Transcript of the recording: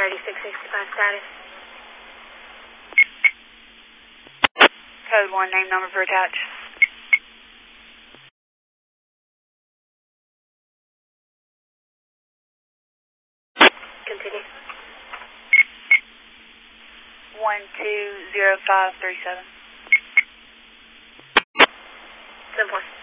3665 status. Code 1, name, number for attach. Continue. 120537. 10-4.